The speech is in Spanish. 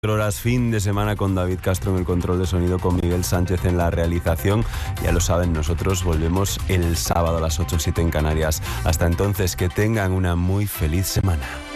Horas, fin de semana con David Castro en el control de sonido, con Miguel Sánchez en la realización. Ya lo saben, nosotros volvemos el sábado a las 8 o 7 en Canarias. Hasta entonces, que tengan una muy feliz semana.